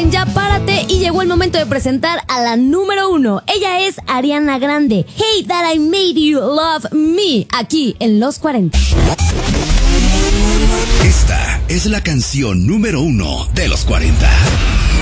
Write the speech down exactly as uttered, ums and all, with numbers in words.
joven, ya párate y llegó el momento de presentar a la número uno. Ella es Ariana Grande. Hey That I Made You Love Me, aquí en Los cuarenta. Esta es la canción número uno de Los cuarenta.